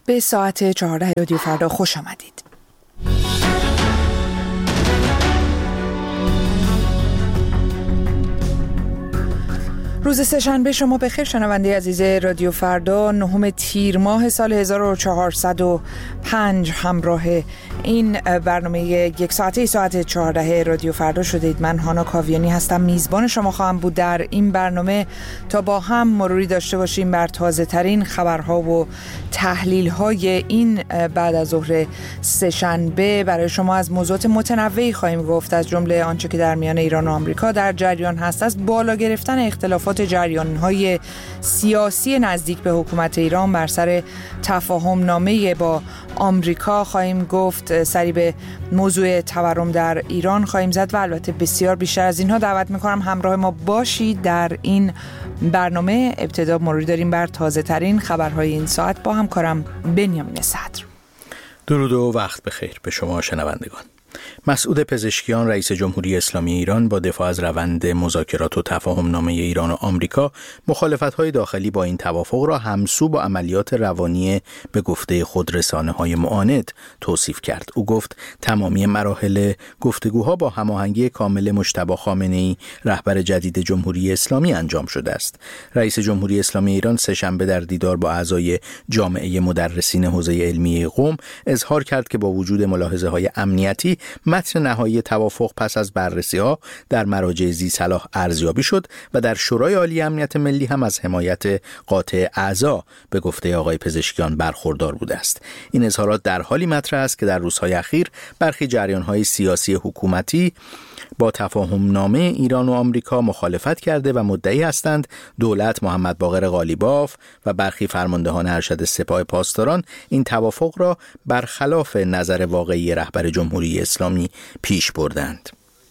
به ساعت 14 رادیو فردا خوش آمدید. روز سه‌شنبه شما بخیر شنونده عزیز رادیو فردا، 9 تیر ماه سال 1405 همراه این برنامه یک ساعته ساعت 14 رادیو فردا شدید. من هانا کاویانی هستم، میزبان شما خواهم بود در این برنامه تا با هم مروری داشته باشیم بر تازه ترین خبرها و تحلیل های این بعد از ظهر سه‌شنبه. برای شما از موضوعات متنوعی خواهیم گفت، از جمله آنچه که در میان ایران و آمریکا در جریان هست، از بالا گرفتن اختلافات جریان‌های سیاسی نزدیک به حکومت ایران بر سر تفاهم نامه با آمریکا خواهیم گفت، سری به موضوع تورم در ایران خواهیم زد و البته بسیار بیشتر از اینها. دعوت می‌کنم همراه ما باشید در این برنامه. ابتدا مروری داریم بر تازه ترین خبرهای این ساعت با همکارم بنیامین صدر. درود و وقت بخیر به شما شنوندگان. مسعود پزشکیان رئیس جمهوری اسلامی ایران با دفاع از روند مذاکرات و تفاهم نامه ایران و آمریکا مخالفت‌های داخلی با این توافق را همسو با عملیات روانی به گفته خود رسانه‌های معاند توصیف کرد. او گفت تمامی مراحل گفتگوها با هماهنگی کامل مجتبی خامنه‌ای رهبر جدید جمهوری اسلامی انجام شده است. رئیس جمهوری اسلامی ایران سه‌شنبه در دیدار با اعضای جامعه مدرسین حوزه علمی قم اظهار کرد که با وجود ملاحظه‌های امنیتی متن نهایی توافق پس از بررسی‌ها در مراجع ذی‌صلاح ارزیابی شد و در شورای عالی امنیت ملی هم از حمایت قاطع اعضا به گفته آقای پزشکیان برخوردار بوده است. این اظهارات در حالی مطرح است که در روزهای اخیر برخی جریان‌های سیاسی حکومتی با تفاهم نامه ایران و آمریکا مخالفت کرده و مدعی هستند دولت محمد باقر قالیباف و برخی فرماندهان ارشد سپاه پاسداران این توافق را برخلاف نظر واقعی رهبر جمهوری اسلامی پیش بردند.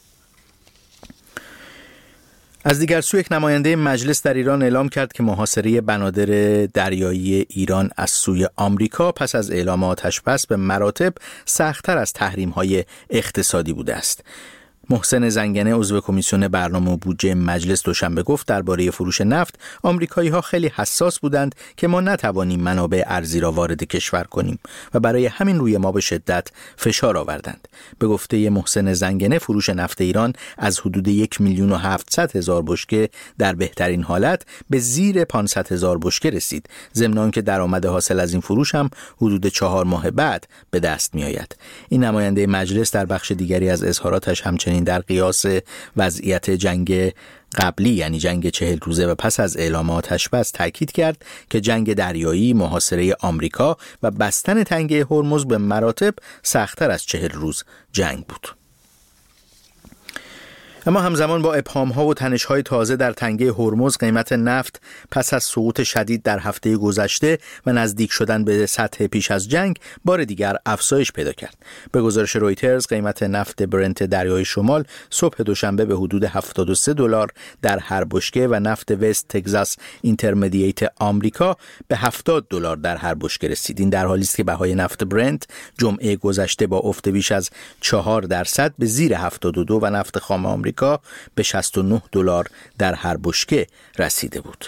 از دیگر سو یک نماینده مجلس در ایران اعلام کرد که محاصره بنادر دریایی ایران از سوی آمریکا پس از اعلام آتش‌بس به مراتب سخت‌تر از تحریم‌های اقتصادی بوده است. محسن زنگنه عضو کمیسیون برنامه و بودجه مجلس دوشنبه گفت درباره فروش نفت آمریکایی‌ها خیلی حساس بودند که ما نتوانیم منابع ارزی را وارد کشور کنیم و برای همین روی ما به شدت فشار آوردند. به گفته محسن زنگنه فروش نفت ایران از حدود 1,700,000 بشکه در بهترین حالت به زیر 500,000 بشکه رسید، ضمن آنکه درآمد حاصل از این فروش هم حدود 4 ماه بعد به دست می‌آید. این نماینده مجلس در بخش دیگری از اظهاراتش همچنین در قیاس وضعیت جنگ قبلی یعنی جنگ 40 روزه و پس از اعلام آتش‌بس تاکید کرد که جنگ دریایی، محاصره آمریکا و بستن تنگه هرمز به مراتب سخت‌تر از 40 روز جنگ بود. اما همزمان با ابهام‌ها و تنش‌های تازه در تنگه هرمز، قیمت نفت پس از سقوط شدید در هفته گذشته و نزدیک شدن به سطح پیش از جنگ بار دیگر افزایش پیدا کرد. به گزارش رویترز قیمت نفت برنت دریای شمال صبح دوشنبه به حدود $73 در هر بشکه و نفت وست تگزاس اینترمدییت آمریکا به $70 در هر بشکه رسید. این در حالی است که بهای نفت برنت جمعه گذشته با افت بیش از 4% به زیر 72 و نفت خام آمریکا به $69 در هر بشکه رسیده بود.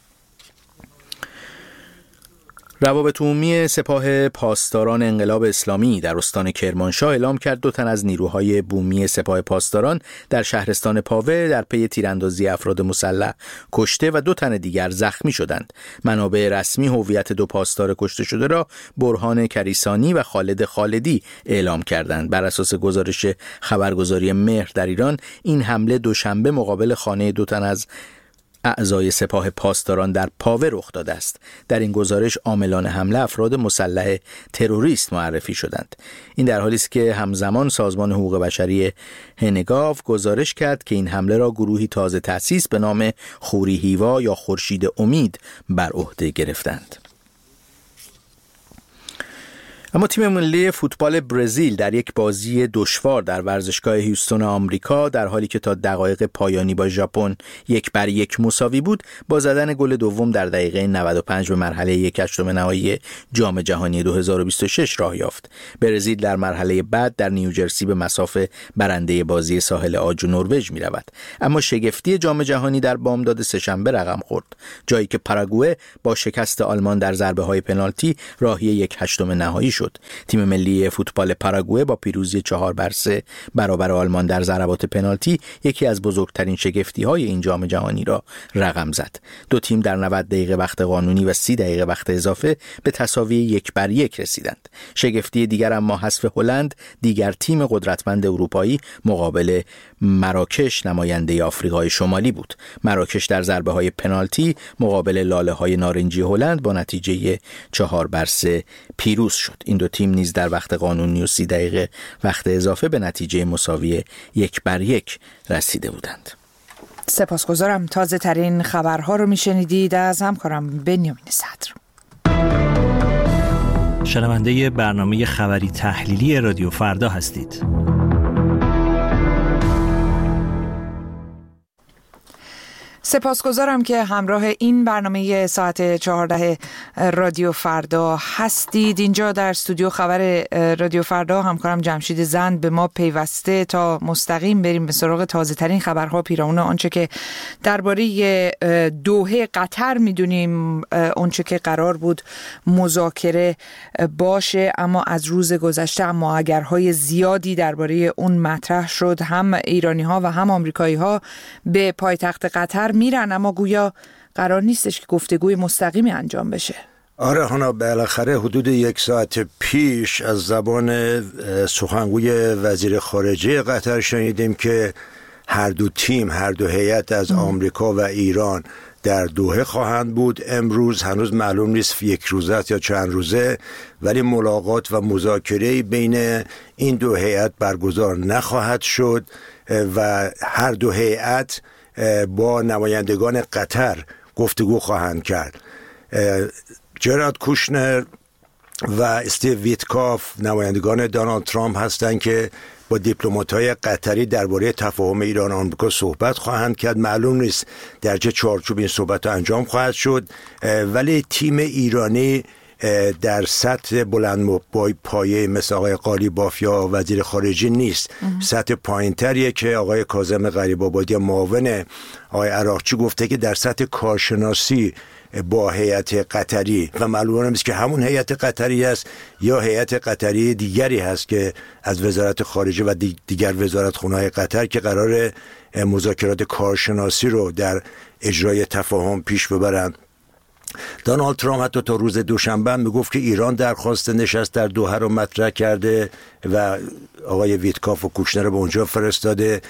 روابط عمومی سپاه پاسداران انقلاب اسلامی در استان کرمانشاه اعلام کرد 2 تن از نیروهای بومی سپاه پاسداران در شهرستان پاوه در پی تیراندازی افراد مسلح کشته و 2 تن دیگر زخمی شدند. منابع رسمی هویت 2 پاسدار کشته شده را برهان کریسانی و خالد خالدی اعلام کردند. بر اساس گزارش خبرگزاری مهر در ایران، این حمله دوشنبه مقابل خانه 2 تن از اعضای سپاه پاسداران در پاوه رخ داده است. در این گزارش عاملان حمله افراد مسلح تروریست معرفی شدند. این در حالی است که همزمان سازمان حقوق بشری هنگاو گزارش کرد که این حمله را گروهی تازه تأسیس به نام خوری هیوا یا خورشید امید بر عهده گرفتند. اما تیم ملی فوتبال برزیل در یک بازی دشوار در ورزشگاه هیوستون آمریکا در حالی که تا دقایق پایانی با ژاپن 1-1 مساوی بود، با زدن گل دوم در دقیقه 95 به مرحله 1/8 نهایی جام جهانی 2026 راه یافت. برزیل در مرحله بعد در نیوجرسی به مصاف برنده بازی ساحل عاج و نروژ می رود. اما شگفتی جام جهانی در بامداد سه‌شنبه رقم خورد، جایی که پاراگوئه با شکست آلمان در ضربه‌های پنالتی راهی 1/8 نهایی شد. تیم ملی فوتبال پاراگوئه با پیروزی 4-3 برابر آلمان در ضربات پنالتی یکی از بزرگترین شگفتی‌های این جام جهانی را رقم زد. دو تیم در 90 دقیقه وقت قانونی و 30 دقیقه وقت اضافه به تساوی 1-1 رسیدند. شگفتی دیگر اما حذف هلند، دیگر تیم قدرتمند اروپایی، مقابل مراکش نماینده آفریقای شمالی بود. مراکش در ضربه‌های پنالتی مقابل لاله‌های نارنجی هلند با نتیجه 4-3 پیروز شد. این دو تیم نیز در وقت قانونی و 30 دقیقه وقت اضافه به نتیجه مساوی 1-1 رسیده بودند. سپاسگزارم. تازه ترین خبرها رو میشنیدید از همکارم بنیامین صدر. شنونده برنامه خبری تحلیلی رادیو فردا هستید. سپاسگزارم که همراه این برنامه ساعت 14 رادیو فردا هستید. اینجا در استودیو خبر رادیو فردا همکارم جمشید زند به ما پیوسته تا مستقیم بریم به سراغ تازه ترین خبرها پیرامون آنچه که درباره دوحه قطر میدونیم، آنچه که قرار بود مذاکره باشه اما از روز گذشته معاگرهای زیادی درباره اون مطرح شد. هم ایرانی ها و هم آمریکایی ها به پایتخت قطر میرن اما گویا قرار نیستش که گفتگوی مستقیمی انجام بشه. آره هانا، بالاخره حدود 1 ساعت پیش از زبان سخنگوی وزیر خارجه قطر شنیدیم که هر دو تیم، هر دو هیئت از آمریکا و ایران در دوحه خواهند بود. امروز هنوز معلوم نیست 1 روزه است یا چند روزه، ولی ملاقات و مذاکره بین این دو هیئت برگزار نخواهد شد و هر دو هیئت با نمایندگان قطر گفتگو خواهند کرد. جرارد کوشنر و استیو ویتکاف نمایندگان دونالد ترامپ هستند که با دیپلمات‌های قطری درباره تفاهم ایران و آمریکا صحبت خواهند کرد. معلوم نیست در چه چارچوب این صحبت انجام خواهد شد، ولی تیم ایرانی در سطح بلند پایه مثل آقای قالیباف یا وزیر خارجه نیست. سطح پایین‌تریه که آقای کاظم غریب‌آبادی معاون آقای عراقچی گفته که در سطح کارشناسی با هیئت قطری و معلومه نیست که همون هیئت قطری است یا هیئت قطری دیگری هست که از وزارت خارجه و دیگر وزارتخونه‌های قطر که قرار مذاکرات کارشناسی رو در اجرای تفاهم پیش ببرند. دونالد ترامپ حتی تا روز دوشنبه میگفت که ایران درخواست نشست در دوحه رو مطرح کرده و آقای ویتکاف و کوشنر رو به اونجا فرستاده.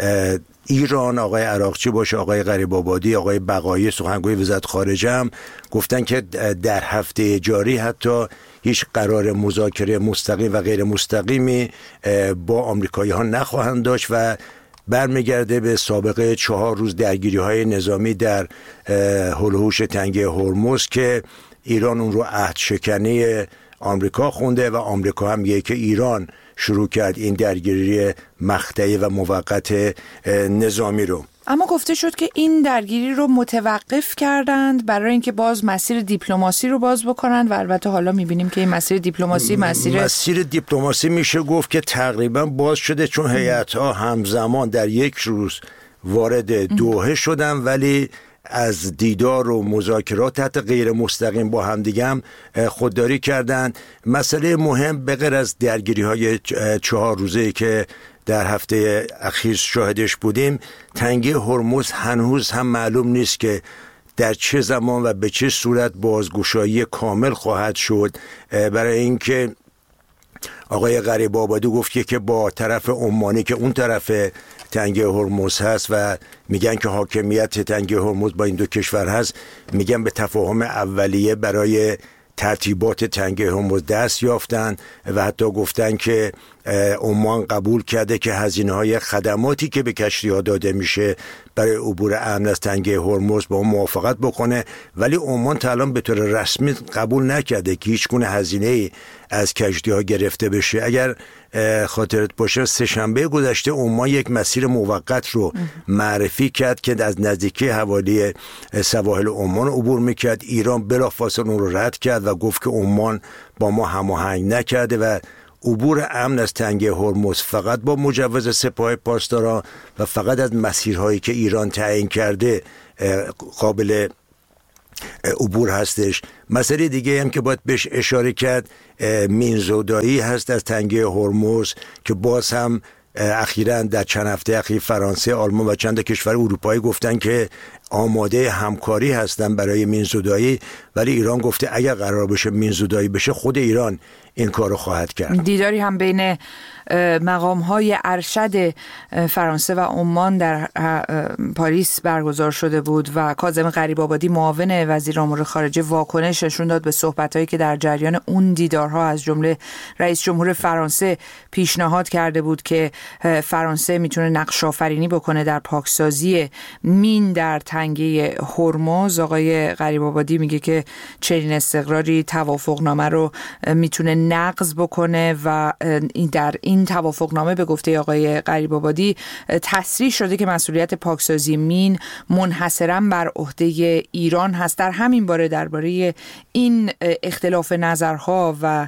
ایران، آقای عراقچی باشه، آقای غریب‌آبادی، آقای بقایی سخنگوی وزارت خارجه هم گفتن که در هفته جاری حتی هیچ قرار مذاکره مستقیم و غیر مستقیمی با آمریکایی ها نخواهند داشت و برمیگرده به سابقه 4 روز درگیری‌های نظامی در حول و حوش تنگه هرمز که ایران اون رو عهد شکنی آمریکا خونده و آمریکا هم میگه که ایران شروع کرد این درگیری مقطعی و موقت نظامی رو. اما گفته شد که این درگیری رو متوقف کردند برای اینکه باز مسیر دیپلماسی رو باز بکنند و البته حالا میبینیم که این مسیر دیپلماسی مسیر دیپلماسی میشه گفت که تقریبا باز شده، چون هیئت‌ها همزمان در 1 روز وارد دوحه شدن ولی از دیدار و مذاکرات حتی غیر مستقیم با هم دیگه هم خودداری کردن. مسئله مهم به غیر از درگیری‌های 4 روزه‌ای که در هفته اخیر شاهدش بودیم، تنگه هرمز هنوز هم معلوم نیست که در چه زمان و به چه صورت بازگشایی کامل خواهد شد، برای اینکه آقای غریب‌آبادی گفت که با طرف عمانی که اون طرف تنگه هرمز هست و میگن که حاکمیت تنگه هرمز با این دو کشور هست، میگن به تفاهم اولیه برای ترتیبات تنگه هرمز دست یافتن و حتی گفتن که عمان قبول کرده که هزینه‌های خدماتی که به کشتی‌ها داده میشه برای عبور امن از تنگه هرمز با اون موافقت بکنه، ولی عمان تا الان به طور رسمی قبول نکرده که هیچ گونه هزینه‌ای از کشتی‌ها گرفته بشه. اگر خاطرت باشه سه‌شنبه گذشته عمان یک مسیر موقت رو معرفی کرد که از نزدیکی حوالی سواحل عمان عبور میکرد. ایران بلافاصله اون رو رد کرد و گفت که عمان با ما هماهنگ نکرده و عبور امن از تنگه هرمز فقط با مجوز سپاه پاسداران و فقط از مسیرهایی که ایران تعیین کرده قابل عبور هستش. مسئله دیگه هم که باید بهش اشاره کرد مینزودایی هست از تنگه هرمز که باز هم اخیراً در چند هفته اخیر فرانسه، آلمان و چند کشور اروپایی گفتن که آماده همکاری هستن برای مینزودایی، ولی ایران گفته اگر قرار بشه مینزودایی بشه خود ایران این کارو خواهد کرد. دیداری هم بین مقام‌های ارشد فرانسه و عمان در پاریس برگزار شده بود و کاظم غریب‌آبادی معاون وزیر امور خارجه واکنش نشون داد به صحبت‌هایی که در جریان اون دیدارها از جمله رئیس جمهور فرانسه پیشنهاد کرده بود که فرانسه میتونه نقش آفرینی بکنه در پاکسازی مین در تنگه هرمز. آقای غریب‌آبادی میگه که چنین استقراری توافقنامه رو میتونه نقض بکنه و در این توافقنامه به گفته آقای غریب‌آبادی تصریح شده که مسئولیت پاکسازی مین منحصراً بر عهده ایران هست. در همین باره درباره این اختلاف نظرها و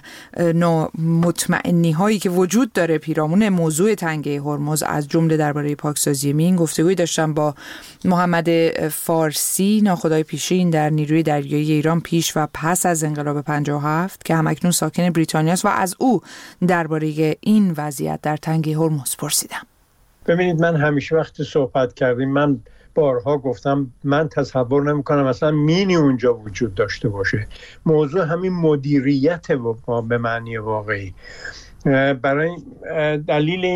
نامطمئنی هایی که وجود داره پیرامون موضوع تنگه هرمز از جمله درباره پاکسازی مین گفتگوی داشتم با محمد فارسی، ناخدای پیشین در نیروی دریایی ایران پیش و پس از انقلاب 57 که همکنون ساکن بریتانیا است و از او درباره این وضعیت در تنگه هرمز پرسیدم. ببینید من همیشه وقتی صحبت کردیم من بارها گفتم من تصور نمی‌کنم اصلا مینی اونجا وجود داشته باشه. موضوع همین مدیریت به معنی واقعی. برای دلیل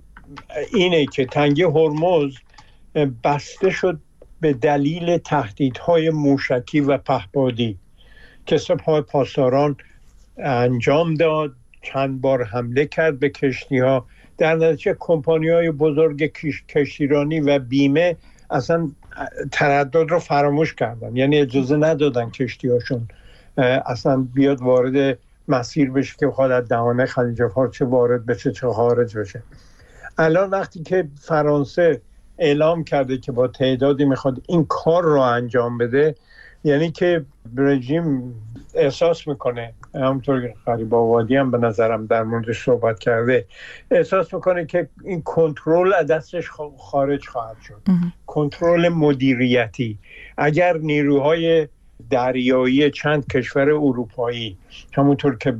اینه که تنگه هرمز بسته شد به دلیل تهدیدهای موشکی و پهپادی که سپاه پاسداران انجام داد، چند بار حمله کرد به کشتی‌ها. در نتیجه کمپانی‌های بزرگ کشتیرانی و بیمه اصلا تردد رو فراموش کردن، یعنی اجازه ندادن کشتی‌هاشون اصلا بیاد وارد مسیر بشه که بخواد از دهانه خلیج فارس چه وارد بشه چه خارج بشه. الان وقتی که فرانسه اعلام کرده که با تعدادی میخواد این کار رو انجام بده، یعنی که رژیم احساس میکنه، همونطور که غریب‌آبادی هم به نظرم در موردش صحبت کرده، احساس میکنه که این کنترل از دستش خارج خواهد شد. کنترل مدیریتی. اگر نیروهای دریایی چند کشور اروپایی همونطور که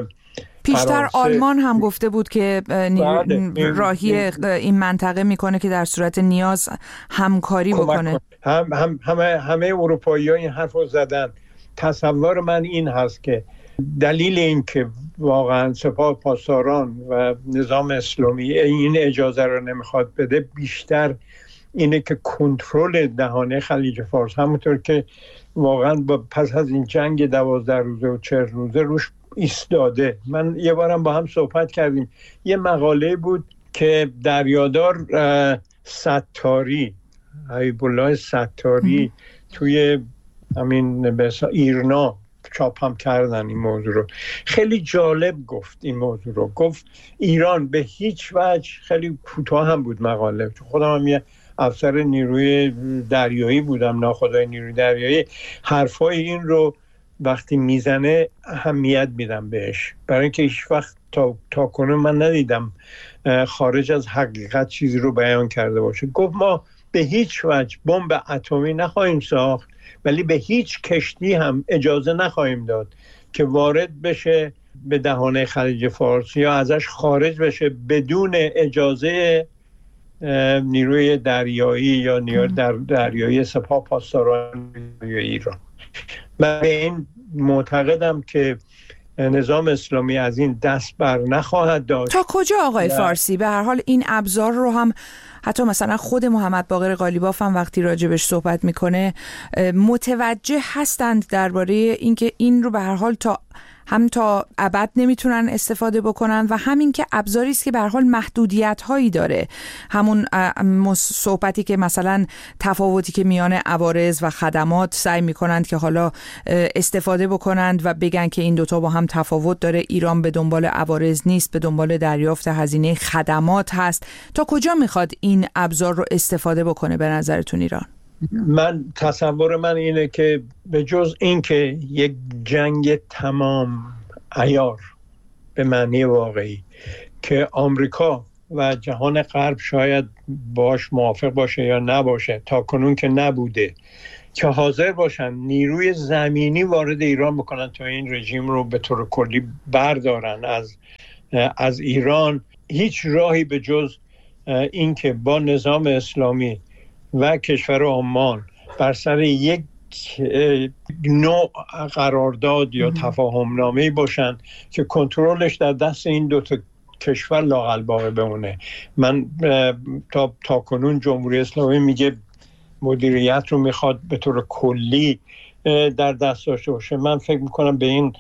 پیشتر آلمان هم گفته بود که راهی این منطقه میکنه که در صورت نیاز همکاری بکنه. همه اروپایی ها این حرف رو زدن. تصور من این هست که دلیل این که واقعا سپاه پاسداران و نظام اسلامی این اجازه رو نمیخواد بده بیشتر اینه که کنترل دهانه خلیج فارس همونطور که واقعا پس از این جنگ 12 روزه و 40 روزه روش ایستاده. من یه بارم با هم صحبت کردیم، یه مقاله بود که دریادار ستاری، حبیب الله ستاری توی همین ایرنا چاپ هم کردن این موضوع رو. خیلی جالب گفت این موضوع رو. گفت ایران به هیچ وجه، خیلی کوتاه هم بود مقاله، خودم هم یه افسر نیروی دریایی بودم، ناخدای نیروی دریایی، حرفای این رو وقتی میزنه اهمیت میدم بهش، برای اینکه هیچ وقت تا کنون من ندیدم خارج از حقیقت چیزی رو بیان کرده باشه. گفت ما به هیچ وجه بمب اتمی نخواهیم ساخت، ولی به هیچ کشتی هم اجازه نخواهیم داد که وارد بشه به دهانه خلیج فارس یا ازش خارج بشه بدون اجازه نیروی دریایی یا نیروی دریایی سپاه پاسداران ایران. من به این معتقدم که نظام اسلامی از این دست بر نخواهد داشت. تا کجا آقای فارسی؟ به هر حال این ابزار رو هم حتی مثلا خود محمد باقر قالیباف هم وقتی راجبش صحبت میکنه متوجه هستند درباره اینکه این رو به هر حال تا هم تا ابد نمیتونن استفاده بکنن و همین که ابزاری است که به هر حال محدودیت هایی داره. همون صحبتی که مثلا تفاوتی که میان عوارض و خدمات سعی میکنند که حالا استفاده بکنند و بگن که این دوتا با هم تفاوت داره. ایران به دنبال عوارض نیست، به دنبال دریافت هزینه خدمات هست. تا کجا میخواد این ابزار رو استفاده بکنه به نظرتون ایران؟ تصور من اینه که به جز این که یک جنگ تمام عیار به معنی واقعی که آمریکا و جهان غرب شاید باش موافق باشه یا نباشه، تا کنون که نبوده، که حاضر باشن نیروی زمینی وارد ایران بکنن تا این رژیم رو به طور کلی بردارن از ایران، هیچ راهی به جز این که با نظام اسلامی و کشور عمان بر سر یک نوع قرارداد یا تفاهم نامه‌ای باشن که کنترلش در دست این دو تا کشور لااقل باقی بمونه. من تا کنون جمهوری اسلامی میگه مدیریت رو میخواد به طور کلی در دست داشته باشه. من فکر میکنم به این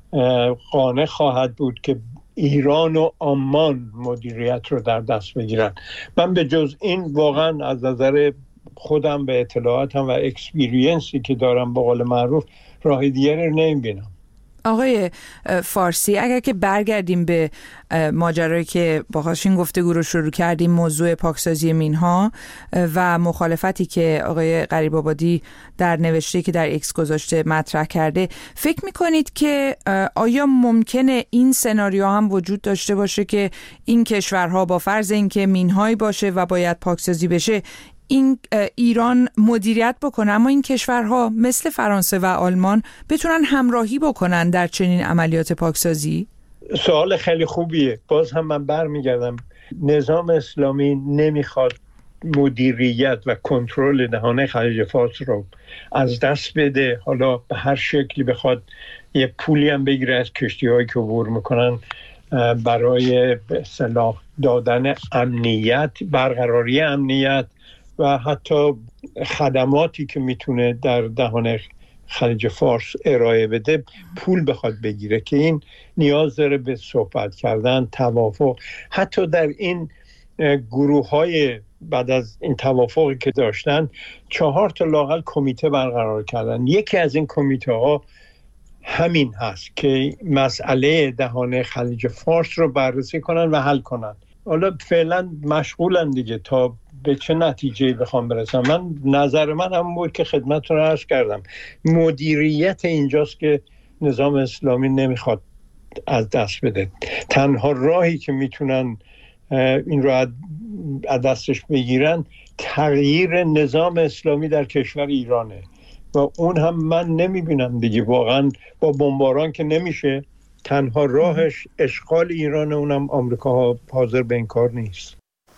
قانع خواهد بود که ایران و عمان مدیریت رو در دست بگیرن. من به جز این واقعا از نظر خودم به اطلاعاتم و اکسپیرینسی که دارم به قول معروف راه دیگری رو نمیبینم. آقای فارسی، اگر که برگردیم به ماجرایی که باهاش این گفتگو رو شروع کردیم، موضوع پاکسازی مینها و مخالفتی که آقای غریب‌آبادی در نوشته که در ایکس گذاشته مطرح کرده، فکر میکنید که آیا ممکنه این سناریو هم وجود داشته باشه که این کشورها با فرض اینکه مینهایی باشه و باید پاکسازی بشه، این ایران مدیریت بکنه، اما این کشورها مثل فرانسه و آلمان بتونن همراهی بکنن در چنین عملیات پاکسازی؟ سوال خیلی خوبیه. باز هم من برمیگردم، نظام اسلامی نمیخواد مدیریت و کنترل دهانه خلیج فارس رو از دست بده. حالا به هر شکلی بخواد یه پولی هم بگیره از کشتی‌هایی که عبور میکنن برای به اصطلاح دادن امنیت، برقراری امنیت و حتی خدماتی که میتونه در دهان خلیج فارس ارائه بده، پول بخواد بگیره، که این نیاز داره به صحبت کردن، توافق. حتی در این گروه های بعد از این توافقی که داشتن 4 تا لااقل کمیته برقرار کردن. یکی از این کمیته ها همین هست که مسئله دهان خلیج فارس رو بررسی کنن و حل کنن. حالا فعلا مشغولن دیگه تا به چه نتیجه‌ای بخوام برسم. نظر من هم بود که خدمتتون رو عرض کردم، مدیریت اینجاست که نظام اسلامی نمیخواد از دست بده. تنها راهی که میتونن این رو از دستش بگیرن تغییر نظام اسلامی در کشور ایرانه و اون هم من نمیبینم دیگه. واقعا با بمباران که نمیشه، تنها راهش اشغال ایران، اونم آمریکا حاضر به این کار نیست.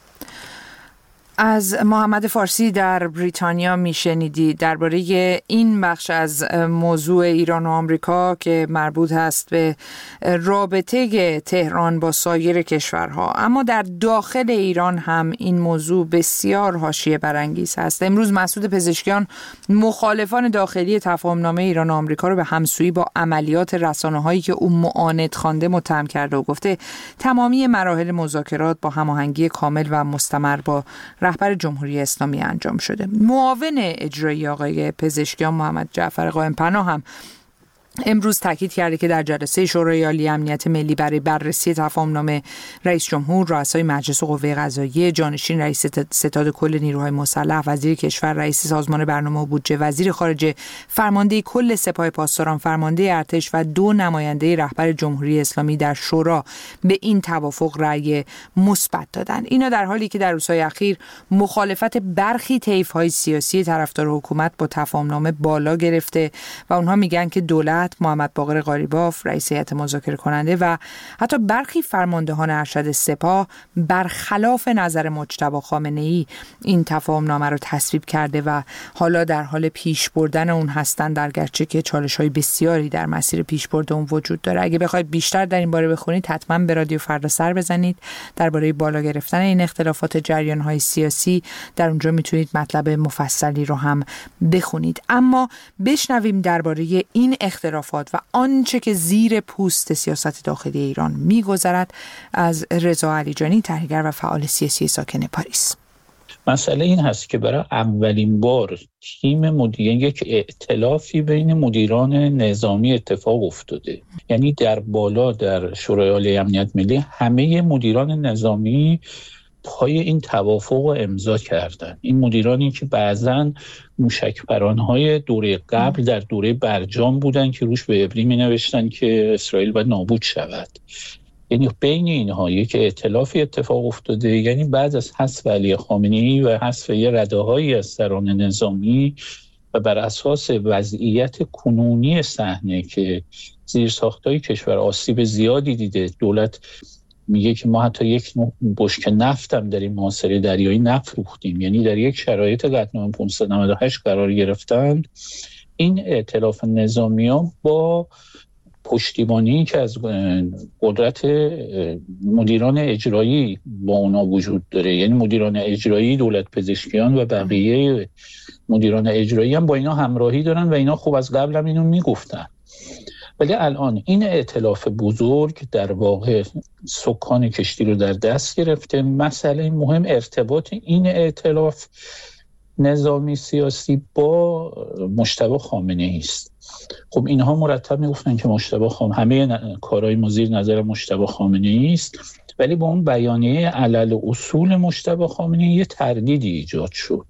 از محمد فارسی در بریتانیا میشنیدی درباره این بخش از موضوع ایران و آمریکا که مربوط هست به رابطه تهران با سایر کشورها، اما در داخل ایران هم این موضوع بسیار حاشیه برانگیز هست. امروز مسعود پزشکیان مخالفان داخلی تفاهمنامه ایران و آمریکا رو به همسویی با عملیات رسانه‌هایی که او معاند خوانده متهم کرده و گفته تمامی مراحل مذاکرات با هماهنگی کامل و مستمر با رهبر جمهوری اسلامی انجام شده. معاون اجرایی آقای پزشکیان محمد جعفر قائم‌پناه هم امروز تاکید کرده که در جلسه شورای عالی امنیت ملی برای بررسی تفاهمنامه رئیس جمهور، رؤسای مجلس و قوه قضاییه، جانشین رئیس ستاد کل نیروهای مسلح، وزیر کشور، رئیس سازمان برنامه و بودجه، وزیر خارجه، فرمانده کل سپاه پاسداران، فرمانده ارتش و 2 نماینده رهبر جمهوری اسلامی در شورا به این توافق رأی مثبت دادند. اینا در حالی که در روزهای اخیر مخالفت برخی طیف‌های سیاسی طرفدار حکومت با تفاهمنامه بالا گرفته و اونها میگن که دولت، محمد باقر قالیباف رئیس هیئت مذاکره کننده و حتی برخی فرماندهان ارشد سپاه برخلاف نظر مجتبی خامنه‌ای این تفاهمنامه رو تصویب کرده و حالا در حال پیش بردن اون هستند، در گرچه که چالش‌های بسیاری در مسیر پیش برد اون وجود داره. اگه بخواید بیشتر در این باره بخونید حتما به رادیو فردا سر بزنید. درباره بالا گرفتن این اختلافات، جریان‌های سیاسی، در اونجا میتونید مطلب مفصلی رو هم بخونید. اما بشنویم درباره این اختلاف انحرافات و آنچه که زیر پوست سیاست داخلی ایران می‌گذرد. از رضا علیجانی، تحلیلگر و فعال سیاسی ساکن پاریس. مسئله این هست که برای اولین بار تیم مدیران، یک ائتلافی بین مدیران نظامی اتفاق افتاده. یعنی در بالا در شورای عالی امنیت ملی همه مدیران نظامی پای این توافق رو امضا کردن. این مدیرانی که بعضاً موشک‌پران‌های دوره قبل در دوره برجام بودن که روش به عبری می‌نوشتن که اسرائیل باید نابود شود. یعنی بین اینها یک ائتلافی اتفاق افتاده. یعنی بعد از حذف علی خامنه‌ای و حذف یه رده‌هایی از سران نظامی و بر اساس وضعیت کنونی صحنه که زیرساخت‌های کشور آسیب زیادی دیده، دولت میگه که ما حتی یک بشکه نفت هم در این محاصره دریایی نفروختیم، یعنی در یک شرایط قطعنامه 598 قرار گرفتند. این ائتلاف نظامیان با پشتیبانی که از قدرت مدیران اجرایی با اونا وجود داره، یعنی مدیران اجرایی، دولت پزشکیان و بقیه مدیران اجرایی هم با اینا همراهی دارن و اینا خوب از قبل هم اینو میگفتن. ولی الان این ائتلاف بزرگ در واقع سکان کشتی رو در دست گرفته. مسئله مهم ارتباط این ائتلاف نظامی سیاسی با مجتبی خامنه‌ای است. خب اینها مرتب میگفتن که مجتبی همه کارهای ما زیر نظر مجتبی خامنه‌ای است، ولی با اون بیانیه علل اصول مجتبی خامنه‌ای یه تردیدی ایجاد شد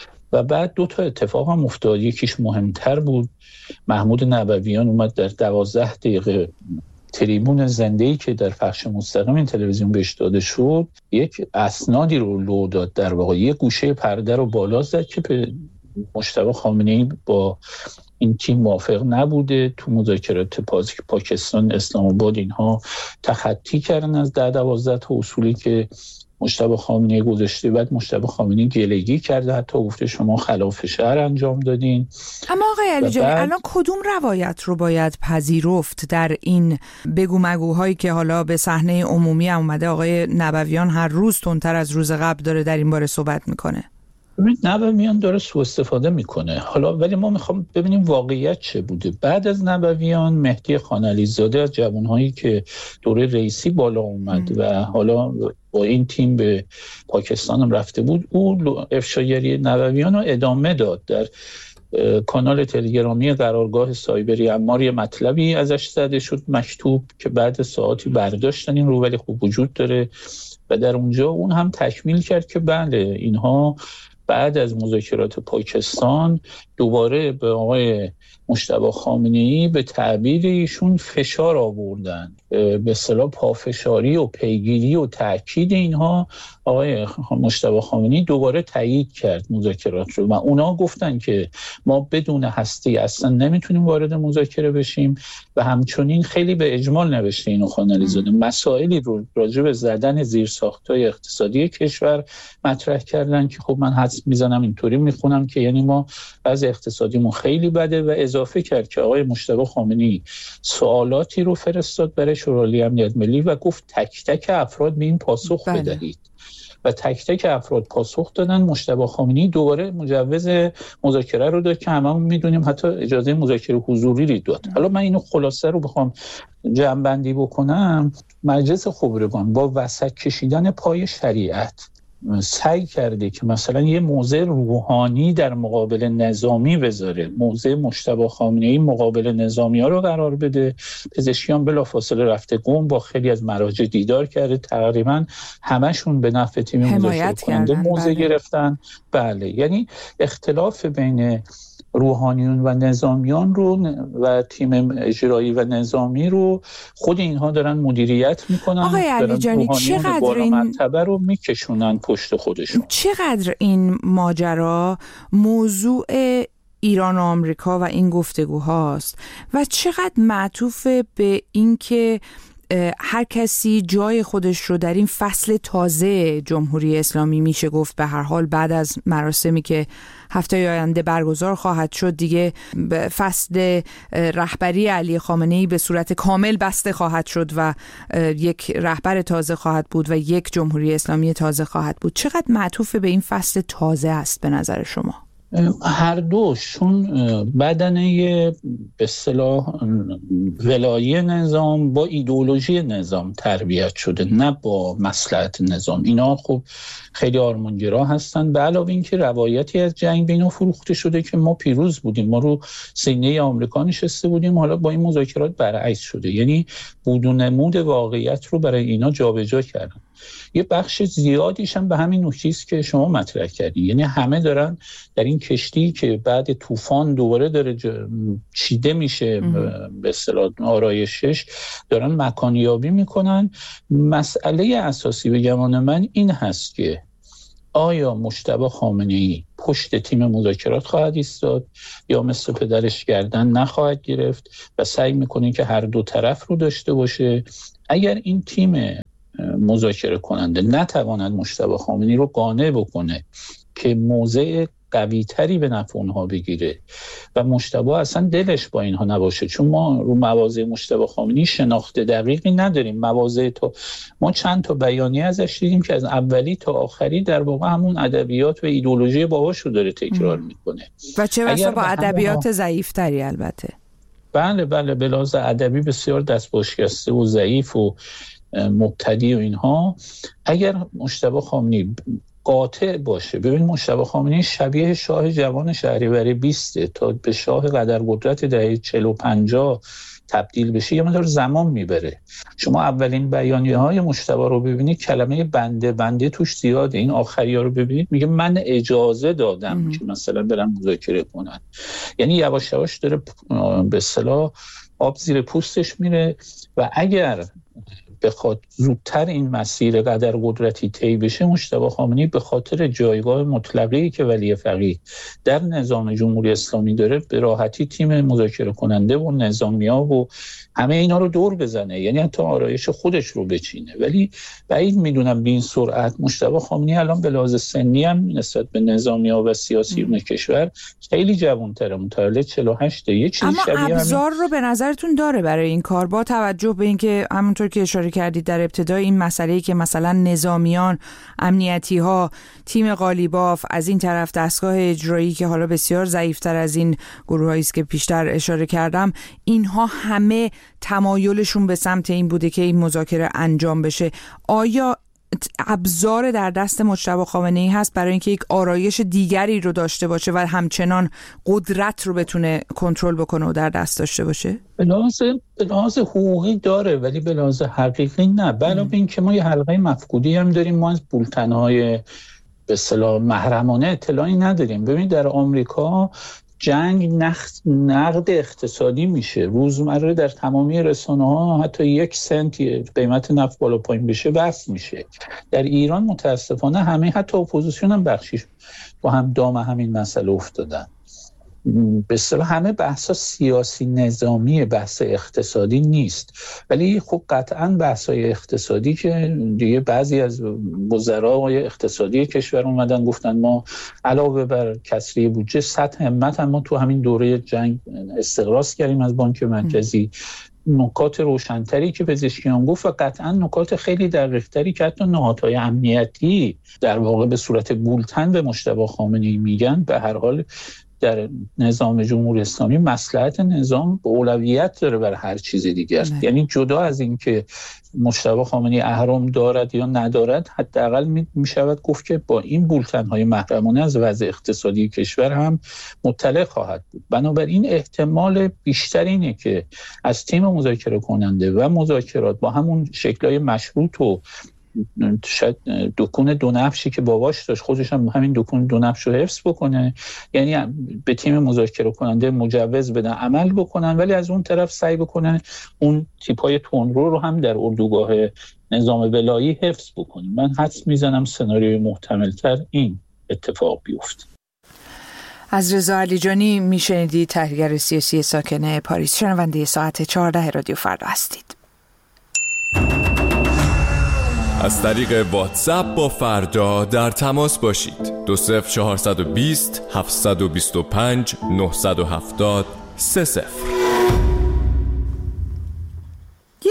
و بعد دو تا اتفاق هم افتاد. یکیش مهمتر بود، محمود نبویان اومد در 12 دقیقه تریبون زنده‌ای که در پخش مستقیم این تلویزیون بهش داده شد یک اسنادی رو لو داد، در واقع یک گوشه پرده رو بالا زد که به مجتبی خامنه‌ای با این تیم موافق نبوده. تو مذاکرات پاکستان، اسلام آباد اینها تخطی کردن از 10-12 تا اصولی که مجتبی خامنه‌ای گذاشته. بعد مجتبی خامنه‌ای گلگی کرده، حتی گفته شما خلاف شرع انجام دادین. اما آقای علیجانی الان کدوم روایت رو باید پذیرفت در این بگو مگوهایی که حالا به صحنه عمومی هم اومده؟ آقای نبویان هر روز تندتر از روز قبل داره در این باره صحبت میکنه. نبویان داره سوء استفاده میکنه حالا، ولی ما میخوام ببینیم واقعیت چه بوده. بعد از نبویان مهدی خانعلی‌زاده از جوانهایی که دوره رئیسی بالا اومد و حالا با این تیم به پاکستان هم رفته بود، او افشاگری نبویان رو ادامه داد. در کانال تلگرامی قرارگاه سایبری عمار یه مطلبی ازش زده شد مکتوب که بعد ساعتی برداشتن این رو، ولی خوب وجود داره و در اونجا اون هم تکمیل کرد که بله اینها بعد از مذاکرات پاکستان دوباره به آقای مجتبی خامنه‌ای به تعبیر ایشون فشار آوردن، به اصطلاح پافشاری و پیگیری و تأکید اینها. آقای مجتبی خامنه‌ای دوباره تایید کرد مذاکرات رو و اونا گفتن که ما بدون هستی اصلا نمیتونیم وارد مذاکره بشیم و همچنین خیلی به اجمال نوشته اینو خانعلی‌زاده مسائلی رو راجع به زدن زیرساخت‌های اقتصادی کشور مطرح کردن که خب من حدس میزنم اینطوری میخونم که یعنی ما از اقتصادیمون خیلی بده و اضافه کرد که آقای مجتبی خامنه‌ای سوالاتی رو فرستاد برای شورای امنیت ملی و گفت تک تک افراد به این پاسخ بدهید و تک تک افراد پاسخ دادن. مجتبی خامنه‌ای دوباره مجوز مذاکره رو داد که هممون میدونیم حتی اجازه مذاکره حضوری رو داد. حالا من اینو خلاصه رو بخوام جمع‌بندی بکنم، مجلس خبرگان با وسط کشیدن پای شریعت سعی کرده که مثلا یه موضع روحانی در مقابل نظامی بذاره، موضع مجتبی خامنه‌ای مقابل نظامی‌ها رو قرار بده. پزشکیان بلافاصله رفته قم با خیلی از مراجع دیدار کرده، تقریبا همشون به نفع تیم مذاکره کننده موضع گرفتن. بله، یعنی اختلاف بین روحانیون و نظامیان رو و تیم اجرایی و نظامی رو خود اینها دارن مدیریت میکنن. آقای علیجانی چقدر این مرتبه رو میکشونن پشت خودشون؟ چقدر این ماجرا موضوع ایران و آمریکا و این گفتگوهاست و چقدر معطوف به این که هر کسی جای خودش رو در این فصل تازه جمهوری اسلامی میشه گفت به هر حال بعد از مراسمی که هفته آینده برگزار خواهد شد دیگه فصل رهبری علی خامنه‌ای به صورت کامل بسته خواهد شد و یک رهبر تازه خواهد بود و یک جمهوری اسلامی تازه خواهد بود. چقدر معطوف به این فصل تازه است به نظر شما؟ هر دوشون بدنه به اصطلاح ولایه نظام با ایدئولوژی نظام تربیت شده، نه با مصلحت نظام. اینا خب خیلی آرمانگرا هستن. به علاوه این که روایتی از جنگ به اینا فروخته شده که ما پیروز بودیم، ما رو سینه آمریکا نشسته بودیم، حالا با این مذاکرات برعکس شده. یعنی بودونمود واقعیت رو برای اینا جابجا کردن. یه بخش زیادیش هم به همین نکته است که شما مطرح کردین، یعنی همه دارن در این کشتی که بعد طوفان دوباره داره چیده میشه به اصطلاح آرایشش، دارن مکانیابی میکنن. مسئله اساسی به گمان من این هست که آیا مجتبی خامنه‌ای پشت تیم مذاکرات خواهد ایستاد یا مثل پدرش گردن نخواهد گرفت و سعی میکنه که هر دو طرف رو داشته باشه. اگر این تیم مذاکره کننده نتواند مجتبی خامنه‌ای رو قانع بکنه که موضع قوی تری به نفع اونها بگیره و مجتبی اصلا دلش با اینها نباشه، چون ما رو مواضع مجتبی خامنه‌ای شناخت دقیقی نداریم. مواضع ما چند تا بیانیه ازش دیدیم که از اولی تا آخری در واقع همون ادبیات و ایدئولوژی باباش رو داره تکرار میکنه و چه بسا با ادبیات ضعیف‌تری. البته بله به لحاظ ادبی بسیار دستباشکسته و ضعیف و مبتدی و اینها. اگر مجتبی خامنه‌ای قاطع باشه، ببین مجتبی خامنه‌ای شبیه شاه جوان شهریور 20 تا به شاه قدرقدرت دهه 40 و 50 تبدیل بشه یه مقدار زمان میبره. شما اولین بیانیه‌های مجتبی رو ببینید کلمه بنده توش زیاده. این آخری‌ها رو ببینید میگه من اجازه دادم که مثلا برن مذاکره کنن. یعنی یواش یواش داره به اصطلاح آب زیر پوستش میره و اگر بخواد زودتر این مسیر قدرقدرتی طی بشه، مجتبی خامنه‌ای به خاطر جایگاه مطلقه‌ای که ولی فقیه در نظام جمهوری اسلامی داره به راحتی تیم مذاکره کننده و نظامی‌ها و همه اینا رو دور بزنه، یعنی حتی آرایش خودش رو بچینه. ولی بعید میدونم به این سرعت. مجتبی خامنه‌ای الان به لحاظ سنی هم نسبت به نظامی‌ها و سیاسیون کشور خیلی جوان‌تره، متولد 48. یه چیزی شبیه اما ابزار رو به نظرتون داره برای این کار، با توجه به اینکه همونطور که اشاره کردید در ابتدای این مسئله‌ای که مثلا نظامیان، امنیتی‌ها، تیم قالیباف، از این طرف دستگاه اجرایی که حالا بسیار ضعیف‌تر از این گروهایی است که پیشتر اشاره کردم، اینها همه تمایلشون به سمت این بوده که این مذاکره انجام بشه. آیا ابزار در دست مجتبی خامنه‌ای هست برای اینکه یک آرایش دیگری رو داشته باشه و همچنان قدرت رو بتونه کنترل بکنه و در دست داشته باشه؟ به لحاظ حقوقی داره ولی به لحاظ حقیقی نه. علاوه این که ما یه حلقه مفقودی هم داریم، ما از بولتن‌های به اصطلاح محرمانه اطلاعی نداریم. ببینید در آمریکا جنگ نقد اقتصادی میشه روزمره، در تمامی رسانه‌ها حتی 1 سنت قیمت نفت بالا پایین بشه بحث میشه. در ایران متاسفانه همه حتی اپوزیسیون هم بخشیش با هم دام همین مسئله افتادن. به اصطلاح همه بحثا سیاسی نظامی، بحث اقتصادی نیست. ولی خب قطعاً بحثای اقتصادی که دیگه بعضی از وزرای اقتصادی کشور اومدن گفتن ما علاوه بر کسری بودجه 100 همت هم ما تو همین دوره جنگ استقراض کردیم از بانک مرکزی. نکات روشن‌تری که پزشکیان گفت و قطعاً نکات خیلی دقیق‌تری که حتی نهادهای امنیتی در واقع به صورت بولتن به مجتبی خامنه‌ای میگن. به هر حال در نظام جمهوری اسلامی مصلحت نظام به اولویت داره بر هر چیز دیگر. یعنی جدا از این که مجتبی خامنه‌ای اهرم دارد یا ندارد، حداقل میشود گفت که با این بولتن‌های محرمانه از وضع اقتصادی کشور هم مطلع خواهد بود. بنابراین احتمال بیشتر اینه که از تیم مذاکره کننده و مذاکرات با همون شکل‌های مشروط و شاید دکون دو نفشی که باباش داشت خودش هم همین دکون دو نفش رو حفظ بکنه، یعنی به تیم مذاکره کننده مجوز بدن عمل بکنن، ولی از اون طرف سعی بکنن اون تیپای تندرو رو هم در اردوگاه نظام ولایی حفظ بکنیم. من حدس میزنم سناریوی محتمل‌تر این اتفاق بیفته. از رضا علیجانی میشنیدید، تحلیلگر سیاسی ساکن پاریس. شنونده ساعت 14 رادیو فردا هستید. از طریق واتساپ با فردا در تماس باشید. 20420 725 970 30. یک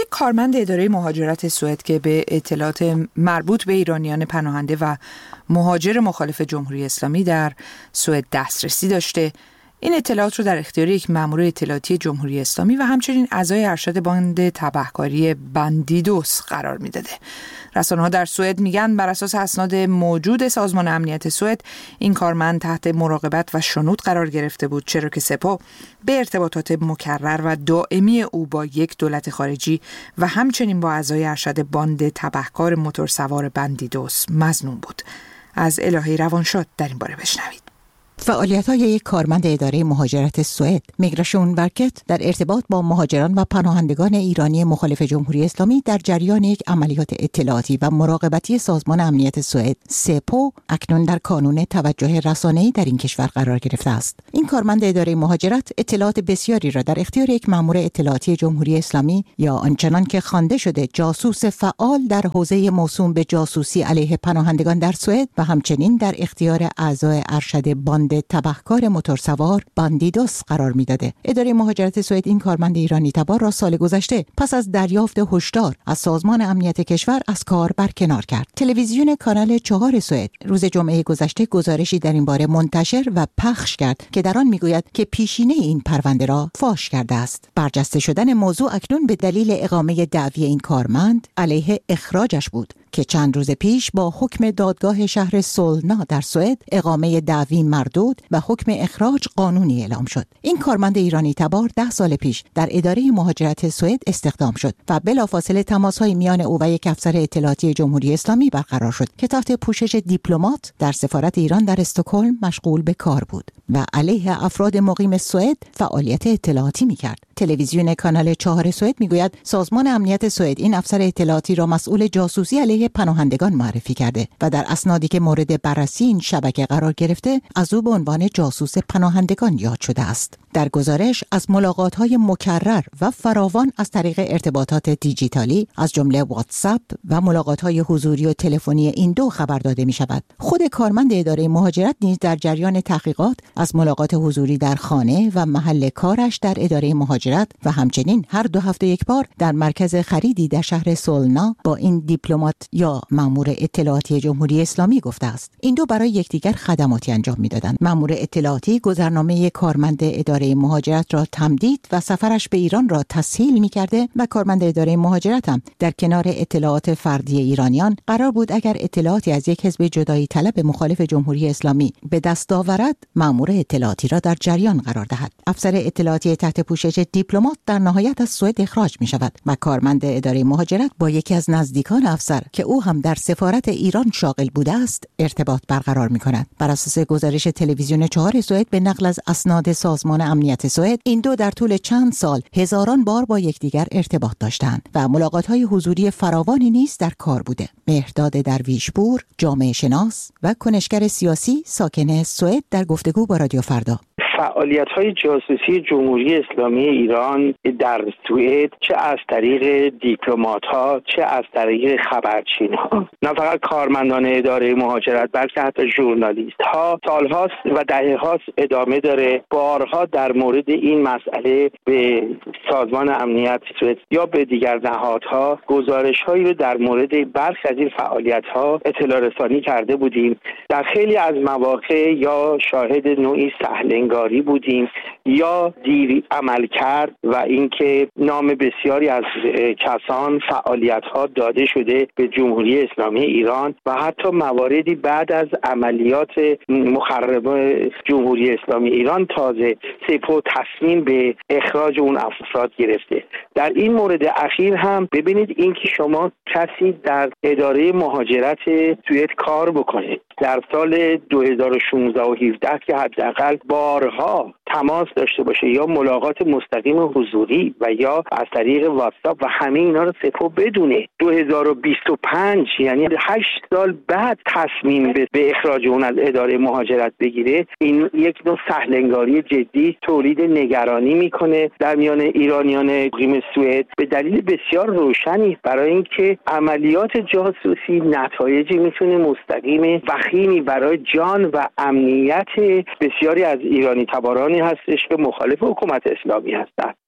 کارمند اداره مهاجرت سوئد که به اطلاعات مربوط به ایرانیان پناهنده و مهاجر مخالف جمهوری اسلامی در سوئد دسترسی داشته، این اطلاعات رو در اختیار یک مأمور اطلاعاتی جمهوری اسلامی و همچنین اعضای ارشد باند تبهکاری بندیدوس قرار میداده. رسانه‌ها در سوئد میگن بر اساس اسناد موجود سازمان امنیت سوئد این کارمند تحت مراقبت و شنود قرار گرفته بود، چرا که سپاه به ارتباطات مکرر و دائمی او با یک دولت خارجی و همچنین با اعضای ارشد باند تبهکار موتورسوار بندیدوس مظنون بود. از الهی روانشاد در این باره بشنوید. فعالیت‌های یک کارمند اداره مهاجرت سوئد، میگراسیون ورکت، در ارتباط با مهاجران و پناهندگان ایرانی مخالف جمهوری اسلامی در جریان یک عملیات اطلاعاتی و مراقبتی سازمان امنیت سوئد سپو اکنون در کانون توجه رسانه‌ای در این کشور قرار گرفته است. این کارمند اداره مهاجرت اطلاعات بسیاری را در اختیار یک مأمور اطلاعاتی جمهوری اسلامی یا آنچنان که خوانده شده جاسوس فعال در حوزه موسوم به جاسوسی علیه پناهندگان در سوئد و همچنین در اختیار اعضای ارشد باند تبهکار موتورسوار بندیدوس قرار میداده. اداره مهاجرت سوئد این کارمند ایرانی تبار را سال گذشته پس از دریافت هشدار از سازمان امنیت کشور از کار برکنار کرد. تلویزیون کانال 4 سوئد روز جمعه گذشته گزارشی در این باره منتشر و پخش کرد که در آن میگوید که پیشینه این پرونده را فاش کرده است. برجسته شدن موضوع اکنون به دلیل اقامه دعوی این کارمند علیه اخراجش بود که چند روز پیش با حکم دادگاه شهر سولنا در سوئد اقامه دعوی مردود و حکم اخراج قانونی اعلام شد. این کارمند ایرانی تبار 10 سال پیش در اداره مهاجرت سوئد استخدام شد و بلافاصله تماس‌های میان او و یک افسر اطلاعاتی جمهوری اسلامی برقرار شد که تحت پوشش دیپلمات در سفارت ایران در استکهلم مشغول به کار بود و علیه افراد مقیم سوئد فعالیت اطلاعاتی می‌کرد. تلویزیون کانال 4 سوئد میگوید سازمان امنیت سوئد این افسر اطلاعاتی را مسئول جاسوسی علیه پناهندگان معرفی کرده و در اسنادی که مورد بررسی این شبکه قرار گرفته از او به عنوان جاسوس پناهندگان یاد شده است. در گزارش از ملاقات‌های مکرر و فراوان از طریق ارتباطات دیجیتالی از جمله واتساپ و ملاقات‌های حضوری و تلفنی این دو خبر داده می‌شود. خود کارمند اداره مهاجرت نیز در جریان تحقیقات از ملاقات حضوری در خانه و محل کارش در اداره مهاجرت و همچنین هر 2 هفته یک بار در مرکز خریدی در شهر سولنا با این دیپلمات یا مأمور اطلاعاتی جمهوری اسلامی گفته است. این دو برای یکدیگر خدماتی انجام می‌دادند. مأمور اطلاعاتی گذرنامه کارمند اداره مهاجرت را تمدید و سفرش به ایران را تسهیل می‌کرده و کارمند اداره مهاجرت هم در کنار اطلاعات فردی ایرانیان قرار بود اگر اطلاعاتی از یک حزب جدایی طلب مخالف جمهوری اسلامی به دست آورد مأمور اطلاعاتی را در جریان قرار دهد. افسر اطلاعاتی تحت پوشش دیپلمات در نهایت از سوئد اخراج می‌شود و کارمند اداره مهاجرت با یکی از نزدیکان افسر که او هم در سفارت ایران شاغل بوده است ارتباط برقرار می‌کند. بر اساس گزارش تلویزیون 4 سوئد به نقل از اسناد سازمان امنیت سوئد این دو در طول چند سال هزاران بار با یکدیگر ارتباط داشتند و ملاقات‌های حضوری فراوانی نیز در کار بوده. مهرداد درویشپور، جامعه شناس و کنشگر سیاسی ساکن سوئد در گفتگو با رادیو فردا. فعالیت‌های جاسوسی جمهوری اسلامی ایران در سوئد چه از طریق دیپلمات‌ها چه از طریق خبرچین‌ها، نه فقط کارمندان اداره مهاجرت بلکه حتی ژورنالیست‌ها سال‌هاست و دهه‌هاست ادامه داره. بارها در مورد این مسئله به سازمان امنیت سوئد یا به دیگر نهادها گزارش‌هایی رو در مورد برخی از این فعالیت‌ها اطلاع رسانی کرده بودیم. در خیلی از مواقع یا شاهد نوعی سهل‌انگاری بودیم یا دیر عمل کرد و اینکه نام بسیاری از کسان فعالیت‌ها داده شده به جمهوری اسلامی ایران و حتی مواردی بعد از عملیات مخربه جمهوری اسلامی ایران تازه سپاه تصمیم به اخراج اون افراد گرفته. در این مورد اخیر هم ببینید اینکه شما کسی در اداره مهاجرت سوئد کار بکنه در سال 2016 و 17 که حداقل بارها تماس داشته باشه یا ملاقات مستقیم حضوری و یا از طریق واتساپ و همه اینا رو سپاه بدونه 2025 یعنی 8 سال بعد تصمیم به اخراج اون از اداره مهاجرت بگیره، این یک نوع سهل‌انگاری جدی تولید نگرانی میکنه در میان ایرانیان مقیم سوئد به دلیل بسیار روشنی برای اینکه عملیات جاسوسی نتایجی میتونه مستقیم وخیمی برای جان و امنیت بسیاری از ایرانی تبارانی هستش که مخالف حکومت اسلامی هستند.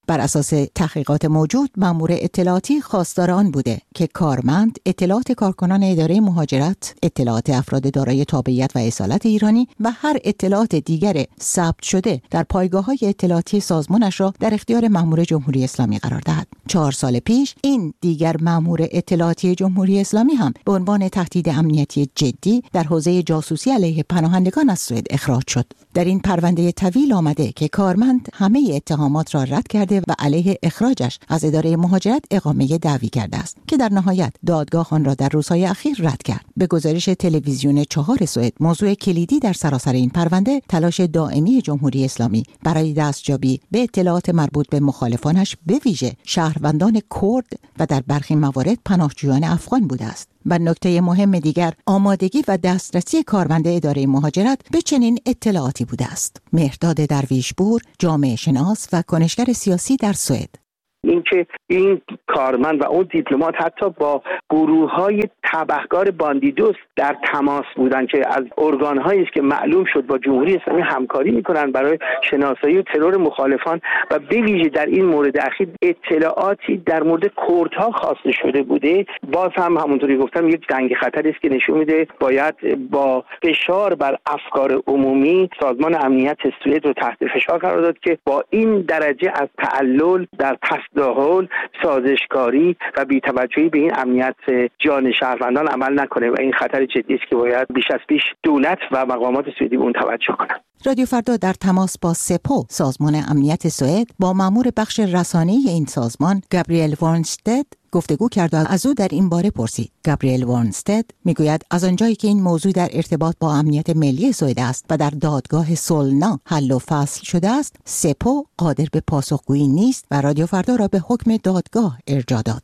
بر اساس تحقیقات موجود، مأمور اطلاعاتی خواستار آن بوده که کارمند اطلاعات کارکنان اداره مهاجرت، اطلاعات افراد دارای تابعیت و اصالت ایرانی و هر اطلاعات دیگر ثبت شده در پایگاه‌های اطلاعاتی سازمانش را در اختیار مأمور جمهوری اسلامی قرار دهد. 4 سال پیش این دیگر مأمور اطلاعاتی جمهوری اسلامی هم به عنوان تهدید امنیتی جدی در حوزه جاسوسی علیه پناهندگان از سوئد اخراج شد. در این پرونده طویل آمده که کارمند همه اتهامات را رد کرده و علیه اخراجش از اداره مهاجرت اقامه دعوی کرده است که در نهایت دادگاه آن را در روزهای اخیر رد کرد. به گزارش تلویزیون 4 سوئد، موضوع کلیدی در سراسر این پرونده تلاش دائمی جمهوری اسلامی برای دستیابی به اطلاعات مربوط به مخالفانش، به ویژه شهروندان کرد و در برخی موارد پناهجویان افغان بوده است. و نکته مهم دیگر، آمادگی و دسترسی کارمند اداره مهاجرت به چنین اطلاعاتی بوده است. مهرداد درویشپور، جامعه شناس و کنشگر سیاسی در سوئد: اینکه این کارمند و اون دیپلمات حتی با گروه‌های تبهکار باندیدوس در تماس بودن که از ارگان‌هایی است که معلوم شد با جمهوری اسلامی همکاری می‌کنند برای شناسایی و ترور مخالفان، و به ویژه در این مورد اخیر اطلاعاتی در مورد کردها خواسته شده بوده. باز هم همونطوری گفتم یک جنگ خطری است که نشون میده باید با فشار بر افکار عمومی سازمان امنیت سوئد رو تحت فشار قرار داد که با این درجه از تعلل در داخل سازشکاری و بی‌توجهی به این امنیت جان شهروندان عمل نکنه، و این خطر جدی است که باید بیش از پیش دولت و مقامات سوئدی به اون توجه کنند. رادیو فردا در تماس با سپو، سازمان امنیت سوئد، با مأمور بخش رسانه‌ای این سازمان، گابریل وارنستد، گفتگو کرد و از او در این باره پرسید. گابریل وارنستد میگوید از آنجایی که این موضوع در ارتباط با امنیت ملی سوئد است و در دادگاه سولنا حل و فصل شده است، سپو قادر به پاسخگویی نیست و رادیو فردا را به حکم دادگاه ارجاع داد.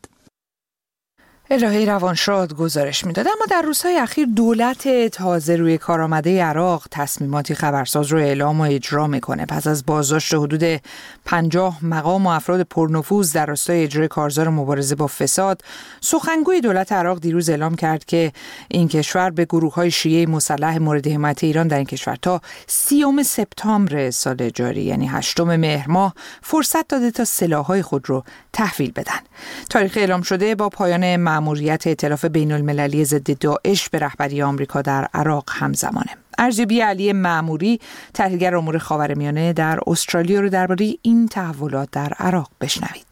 الهه روانشاد گزارش میداد. اما در روزهای اخیر دولت تازه روی کار آمده عراق تصمیماتی خبرساز رو اعلام و اجرا میکنه. پس از بازداشت حدود 50 مقام و افراد پرنفوذ در راستای اجرای کارزار مبارزه با فساد، سخنگوی دولت عراق دیروز اعلام کرد که این کشور به گروه‌های شیعه مسلح مورد حمایت ایران در این کشور تا 30 سپتامبر سال جاری، یعنی 8 مهر ماه، فرصت داده تا سلاح‌های خود رو تحویل بدن. تاریخ اعلام شده با پایان مأموریت ائتلاف بین‌المللی ضد داعش به رهبری آمریکا در عراق همزمانه. ارزیابی علی مأموری، تحلیلگر امور خاورمیانه در استرالیا، رو درباره این تحولات در عراق بشنوید.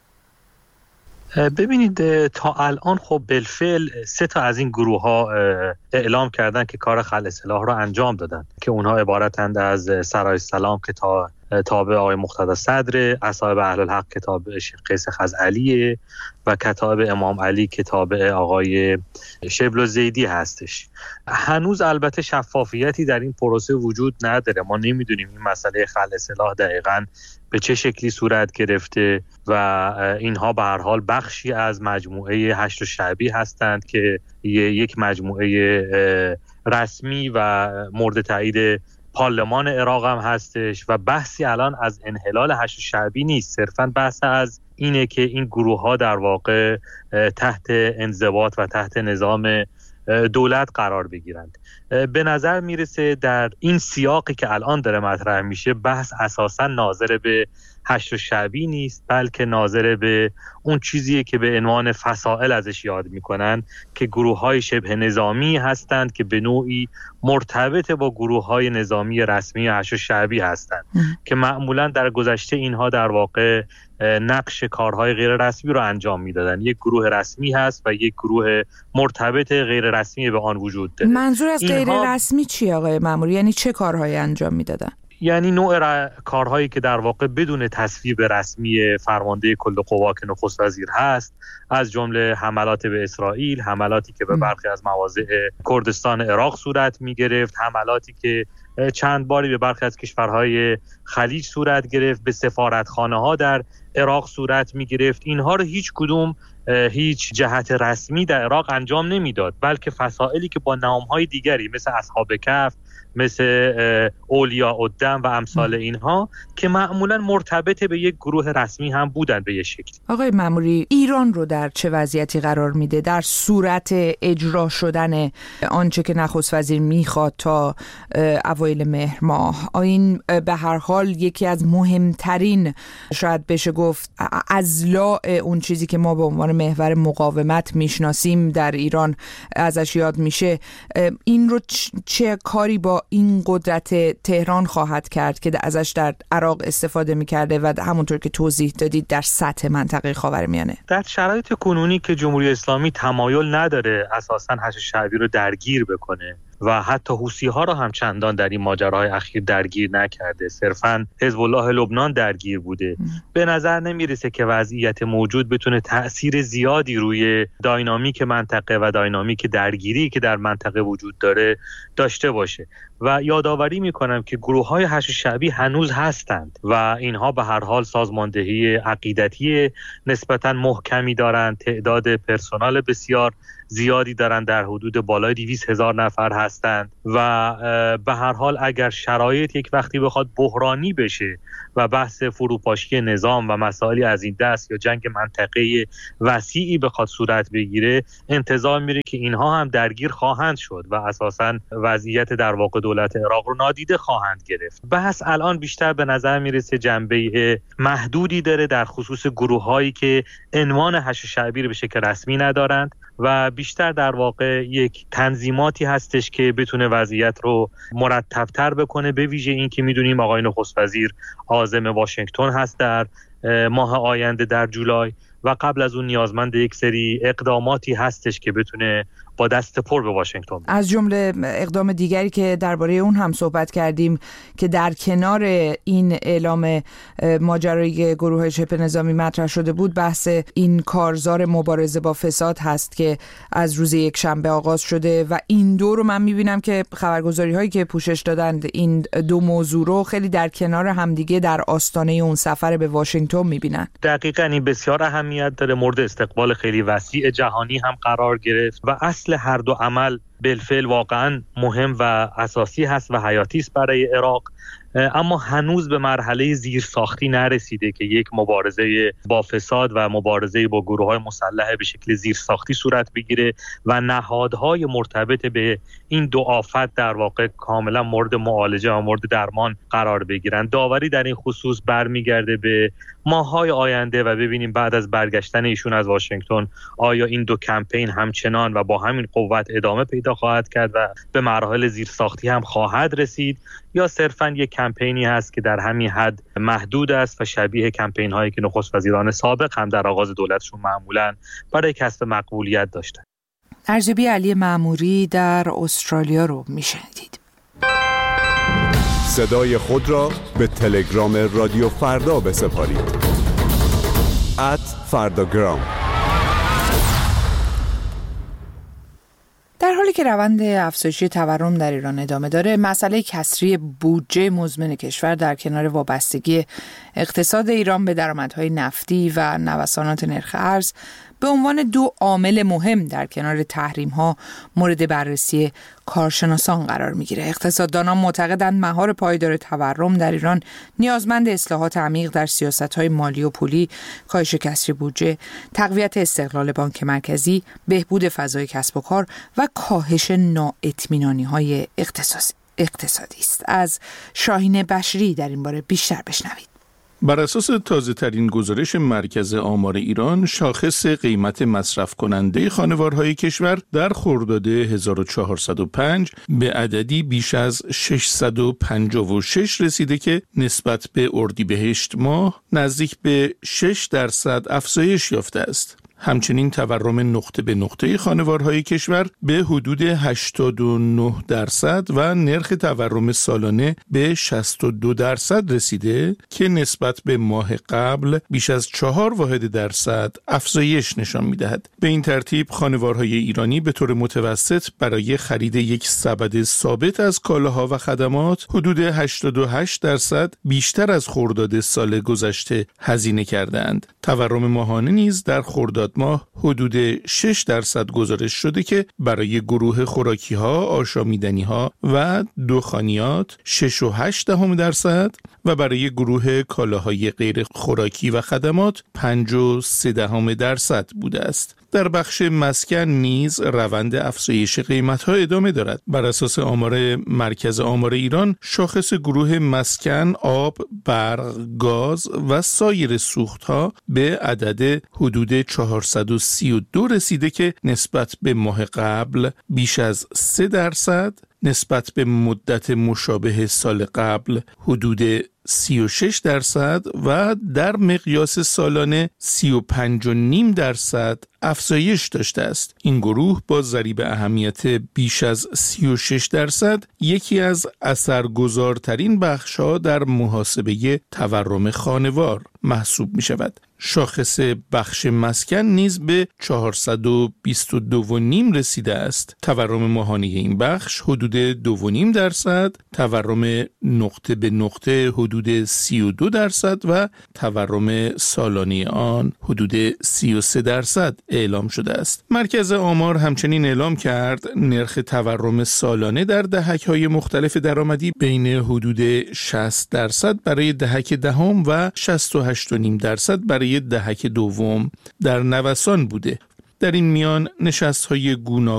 ببینید، تا الان خب بالفعل 3 تا از این گروه ها اعلام کردن که کار خلع سلاح را انجام دادن، که اونها عبارتند از سرای سلام که تابع آقای مقتدی صدر، اصحاب اهل الحق که تابع شیخ قیس خزعلیه، و کتاب امام علی که تابع آقای شبل زیدی هستش. هنوز البته شفافیتی در این پروسه وجود نداره. ما نمیدونیم این مسئله خلع سلاح دقیقاً به چه شکلی صورت گرفته و اینها به هر حال بخشی از مجموعه هشت شعبی هستند که یک مجموعه رسمی و مورد تایید پارلمان عراق هم هستش، و بحثی الان از انحلال هشت شعبی نیست، صرفاً بحث از اینه که این گروه ها در واقع تحت انضباط و تحت نظام دولت قرار بگیرند. به نظر میرسه در این سیاقی که الان داره مطرح میشه، بحث اساساً ناظر به هشت شعبی نیست، بلکه ناظر به اون چیزیه که به عنوان فصائل ازش یاد میکنن، که گروه‌های شبه نظامی هستند که به نوعی مرتبط با گروه‌های نظامی رسمی هشت شعبی هستند که معمولاً در گذشته اینها در واقع نقش کارهای غیر رسمی رو انجام میدادن. یک گروه رسمی هست و یک گروه مرتبط غیر رسمی به آن وجود داره. منظور از غیر رسمی چی آقای مأموری؟ یعنی چه کارهایی انجام میدادن؟ یعنی نوع کارهایی که در واقع بدون تصویب رسمی فرمانده کل قوا که نخست وزیر هست، از جمله حملات به اسرائیل، حملاتی که به برخی از مواضع کردستان عراق صورت می گرفت، حملاتی که چند باری به برخی از کشورهای خلیج صورت گرفت، به سفارتخانه ها در عراق صورت می گرفت. اینها رو هیچ کدوم هیچ جهت رسمی در عراق انجام نمیداد، بلکه فصائلی که با نامهای دیگری مثل اصحاب کهف، مثل اولیا الدم و امثال اینها که معمولا مرتبط به یک گروه رسمی هم بودن به یک شکل. آقای مأموری، ایران رو در چه وضعیتی قرار میده در صورت اجرا شدن آنچه که نخست وزیر میخواد تا اوایل اوایل مهر ماه. این به هر حال یکی از مهمترین، شاید بشه گفت اضلاع اون چیزی که ما به عنوان محور مقاومت میشناسیم در ایران ازش یاد میشه. این رو چه کاری با این قدرت تهران خواهد کرد که ازش در عراق استفاده میکرده و همونطور که توضیح دادید در سطح منطقه خاورمیانه؟ در شرایط کنونی که جمهوری اسلامی تمایل نداره اساساً حشد شعبی رو درگیر بکنه و حتی حوثی‌ها رو هم چندان در این ماجراهای اخیر درگیر نکرده، صرفاً حزب الله لبنان درگیر بوده، به نظر نمیرسه که وضعیت موجود بتونه تأثیر زیادی روی داینامیک منطقه و داینامیک درگیری که در منطقه وجود داره داشته باشه. و یادآوری میکنم که گروه‌های حشد شعبی هنوز هستند و اینها به هر حال سازماندهی عقیدتی نسبتاً محکمی دارند، تعداد پرسنل بسیار زیادی دارند، در حدود بالای 200,000 نفر هستند و به هر حال اگر شرایط یک وقتی بخواد بحرانی بشه و بحث فروپاشی نظام و مسائلی از این دست یا جنگ منطقه‌ای وسیعی بخواد صورت بگیره، انتظار میره که اینها هم درگیر خواهند شد و اساساً وضعیت در واقع دولت عراق رو نادیده خواهند گرفت. بحث الان بیشتر به نظر میرسه جنبه محدودی داره در خصوص گروه‌هایی که عنوان حشد شعبی رو به شکل رسمی ندارند و بیشتر در واقع یک تنظیماتی هستش که بتونه وضعیت رو مرتب‌تر بکنه، به ویژه این که میدونیم آقای نخست وزیر عازم واشنگتن هست در ماه آینده در جولای و قبل از اون نیازمند یک سری اقداماتی هستش که بتونه با دست پر به واشنگتن. از جمله اقدام دیگری که درباره اون هم صحبت کردیم که در کنار این اعلام ماجرای گروه شبه نظامی مطرح شده بود، بحث این کارزار مبارزه با فساد هست که از روز یکشنبه آغاز شده و این دو رو من میبینم که خبرگزاری هایی که پوشش دادند این دو موضوع رو خیلی در کنار همدیگه در آستانه اون سفر به واشنگتن میبینن. دقیقاً این بسیار اهمیت داره، مورد استقبال خیلی وسیع جهانی هم قرار گرفت و اصل هر دو عمل بالفعل واقعا مهم و اساسی هست و حیاتی است برای عراق، اما هنوز به مرحله زیرساختی نرسیده که یک مبارزه با فساد و مبارزه با گروه‌های مسلح به شکل زیرساختی صورت بگیره و نهادهای مرتبط به این دو آفت در واقع کاملا مورد معالجه و مورد درمان قرار بگیرن. داوری در این خصوص برمیگرده به ماه‌های آینده و ببینیم بعد از برگشتن ایشون از واشنگتن آیا این دو کمپین همچنان و با همین قوت ادامه پیدا خواهد کرد و به مراحل زیرساختی هم خواهد رسید یا صرفاً یک کمپینی هست که در همین حد محدود است و شبیه کمپین هایی که نخست وزیران سابق هم در آغاز دولتشون معمولاً برای کسب مقبولیت داشتن. ارجبی علی مأموری در استرالیا رو میشنیدید. صدای خود را به تلگرام رادیو فردا بسپارید. @فرداگرام. در حالی که روند افزایشی تورم در ایران ادامه داره، مسئله کسری بودجه مزمن کشور در کنار وابستگی اقتصاد ایران به درآمدهای نفتی و نوسانات نرخ ارز به عنوان دو عامل مهم در کنار تحریم‌ها مورد بررسی کارشناسان قرار می‌گیره. اقتصاددانان معتقدند مهار پایدار تورم در ایران نیازمند اصلاحات عمیق در سیاست‌های مالی و پولی، کاهش کسری بودجه، تقویت استقلال بانک مرکزی، بهبود فضای کسب و کار و کاهش نااطمینانی‌های اقتصادی است. از شاهین بشری در این باره بیشتر بشنوید. بر اساس تازه‌ترین گزارش مرکز آمار ایران، شاخص قیمت مصرف کننده خانوارهای کشور در خرداد 1405 به عددی بیش از 656 رسیده که نسبت به اردیبهشت ماه نزدیک به 6% افزایش یافته است. همچنین تورم نقطه به نقطه خانوارهای کشور به حدود 89% و نرخ تورم سالانه به 62% رسیده که نسبت به ماه قبل بیش از 4% افزایش نشان می‌دهد. به این ترتیب خانوارهای ایرانی به طور متوسط برای خرید یک سبد ثابت از کالاها و خدمات حدود 88% بیشتر از خرداد سال گذشته هزینه کردند. تورم ماهانه نیز در خرداد مرداد ماه حدود 6% گزارش شده که برای گروه خوراکی‌ها، آشامیدنی‌ها و دخانیات 6.8% و برای گروه کالاهای غیر خوراکی و خدمات 5.3% بوده است. در بخش مسکن نیز روند افزایش قیمت‌ها ادامه دارد. بر اساس آمار مرکز آمار ایران، شاخص گروه مسکن، آب، برق، گاز و سایر سوخت‌ها به عدد حدود 432 رسیده که نسبت به ماه قبل بیش از 3%، نسبت به مدت مشابه سال قبل حدود 36% و در مقیاس سالانه 35.5% افزایش داشته است. این گروه با ضریب اهمیت بیش از 36% یکی از اثرگذارترین بخش‌ها در محاسبه تورم خانوار محسوب می شود. شاخص بخش مسکن نیز به 422.5 رسیده است. تورم ماهانه این بخش حدود 2.5%، تورم نقطه به نقطه حدود 32% و تورم سالانه آن حدود 33% اعلام شده است. مرکز آمار همچنین اعلام کرد نرخ تورم سالانه در دهک‌های مختلف درآمدی بین حدود 60% برای دهک دهم و 68.5% برای دهک دوم در نوسان بوده. در این میان نشست‌های گوناگون